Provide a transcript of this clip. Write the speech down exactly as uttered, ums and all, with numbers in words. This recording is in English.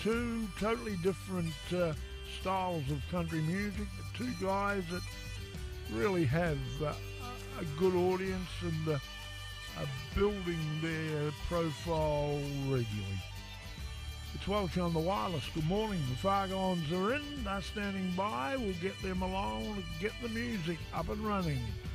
two totally different uh, styles of country music, but two guys that really have uh, a good audience and uh, are building their profile regularly. It's Welch on the Wireless. Good morning. The Fargons are in. They're standing by. We'll get them along and get the music up and running.